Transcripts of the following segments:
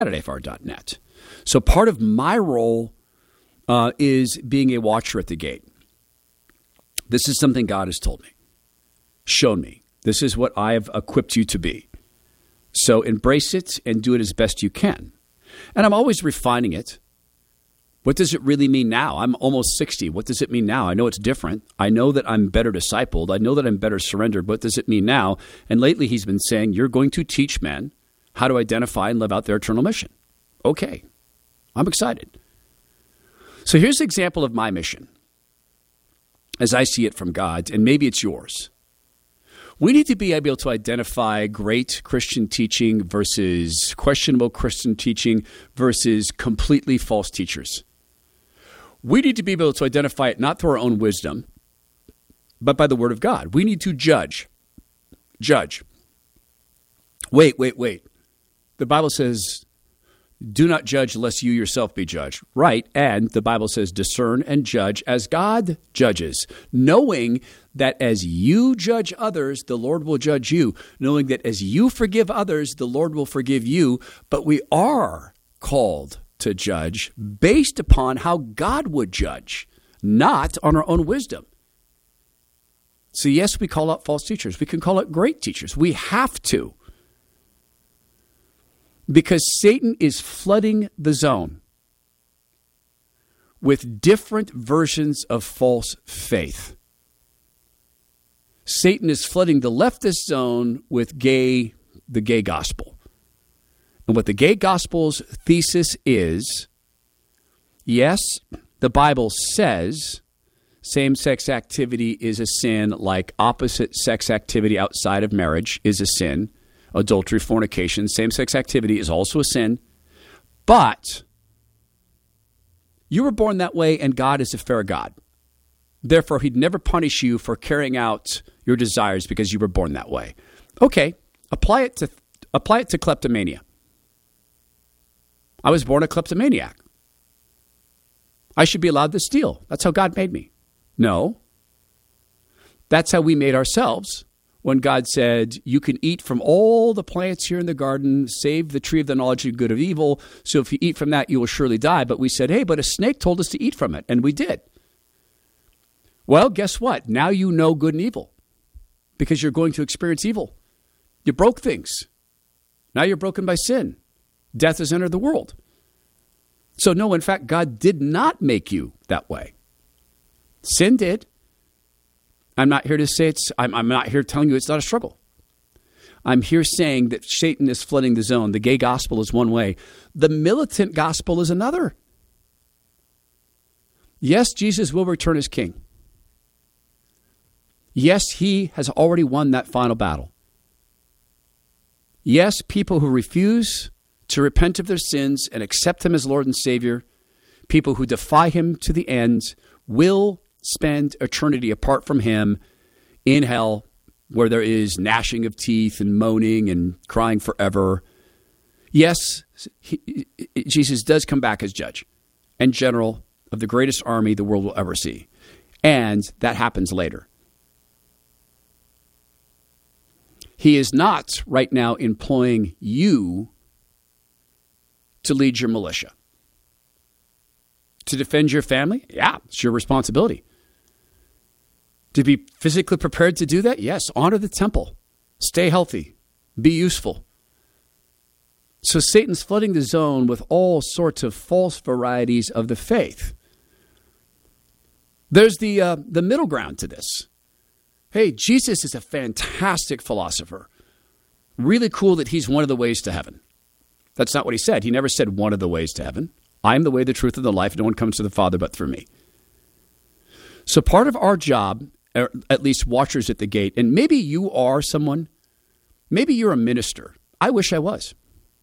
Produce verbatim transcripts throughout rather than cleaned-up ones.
at A F R dot net. So part of my role uh, is being a watcher at the gate. This is something God has told me, shown me. This is what I have equipped you to be. So embrace it and do it as best you can. And I'm always refining it. What does it really mean now? I'm almost sixty. What does it mean now? I know it's different. I know that I'm better discipled. I know that I'm better surrendered. What does it mean now? And lately he's been saying, you're going to teach men how to identify and live out their eternal mission. Okay. I'm excited. So here's an example of my mission as I see it from God, and maybe it's yours. We need to be able to identify great Christian teaching versus questionable Christian teaching versus completely false teachers. We need to be able to identify it not through our own wisdom, but by the word of God. We need to judge. Judge. Wait, wait, wait. The Bible says, do not judge lest you yourself be judged. Right, and the Bible says, discern and judge as God judges, knowing that as you judge others, the Lord will judge you, knowing that as you forgive others, the Lord will forgive you. But we are called to judge based upon how God would judge, not on our own wisdom. So yes, we call out false teachers. We can call it great teachers. We have to. Because Satan is flooding the zone with different versions of false faith. Satan is flooding the leftist zone with gay, the gay gospel. And what the gay gospel's thesis is, yes, the Bible says same-sex activity is a sin, like opposite-sex activity outside of marriage is a sin. Adultery, fornication, same-sex activity is also a sin. But you were born that way, and God is a fair God. Therefore, he'd never punish you for carrying out your desires because you were born that way. Okay, apply it to apply it to kleptomania. I was born a kleptomaniac. I should be allowed to steal. That's how God made me. No. That's how we made ourselves when God said, you can eat from all the plants here in the garden, save the tree of the knowledge of good and evil. So if you eat from that, you will surely die. But we said, hey, but a snake told us to eat from it. And we did. Well, guess what? Now you know good and evil because you're going to experience evil. You broke things. Now you're broken by sin. Death has entered the world. So no, in fact, God did not make you that way. Sin did. I'm not here to say it's, I'm, I'm not here telling you it's not a struggle. I'm here saying that Satan is flooding the zone. The gay gospel is one way. The militant gospel is another. Yes, Jesus will return as king. Yes, he has already won that final battle. Yes, people who refuse to repent of their sins and accept him as Lord and Savior, people who defy him to the end, will spend eternity apart from him in hell, where there is gnashing of teeth and moaning and crying forever. Yes, he, Jesus does come back as judge and general of the greatest army the world will ever see. And that happens later. He is not right now employing you to lead your militia. To defend your family? Yeah, it's your responsibility. To be physically prepared to do that? Yes, honor the temple. Stay healthy. Be useful. So Satan's flooding the zone with all sorts of false varieties of the faith. There's the uh, the middle ground to this. Hey, Jesus is a fantastic philosopher. Really cool that he's one of the ways to heaven. That's not what he said. He never said one of the ways to heaven. I am the way, the truth, and the life. No one comes to the Father but through me. So part of our job, or at least watchers at the gate, and maybe you are someone, maybe you're a minister. I wish I was.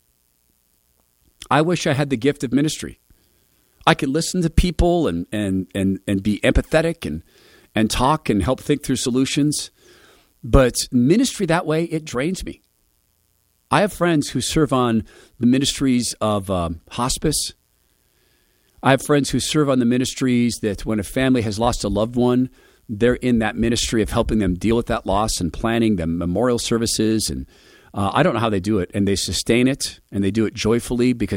I wish I had the gift of ministry. I could listen to people and and and and be empathetic and and talk and help think through solutions. But ministry that way, it drains me. I have friends who serve on the ministries of um, hospice. I have friends who serve on the ministries that when a family has lost a loved one, they're in that ministry of helping them deal with that loss and planning the memorial services and Uh, I don't know how they do it, and they sustain it, and they do it joyfully because